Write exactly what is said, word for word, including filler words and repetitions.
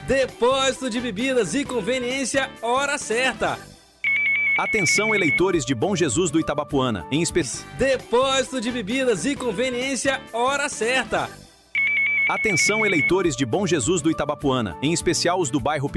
Depósito de Bebidas e Conveniência, hora certa. Atenção, eleitores de Bom Jesus do Itabapuana, em especial. Depósito de Bebidas e Conveniência, hora certa. Atenção, eleitores de Bom Jesus do Itabapuana, em especial os do bairro